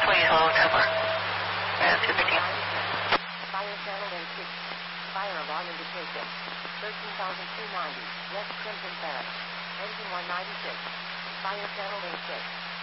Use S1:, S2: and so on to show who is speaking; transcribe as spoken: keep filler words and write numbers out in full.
S1: Please hold over. That's everything.
S2: Fire channel in six. Fire alarm indication. thirteen thousand two hundred ninety. West Crimson Barracks. Engine one ninety-six. Fire channel in six.